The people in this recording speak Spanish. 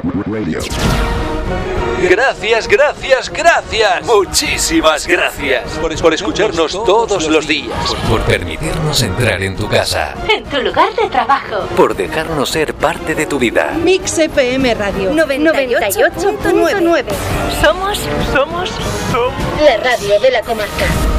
Gracias, gracias, gracias. Muchísimas gracias por escucharnos todos los días. Por permitirnos entrar en tu casa. En tu lugar de trabajo. Por dejarnos ser parte de tu vida. Mix FM Radio 98.9. Somos la radio de la comarca.